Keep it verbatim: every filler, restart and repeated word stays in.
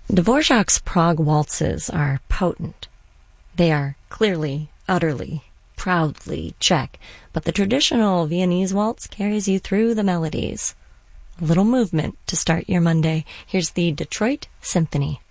Dvorak's Prague waltzes are potent. They are clearly, utterly, proudly Czech, but the traditional Viennese waltz carries you through the melodies. A little movement to start your Monday. Here's the Detroit Symphony.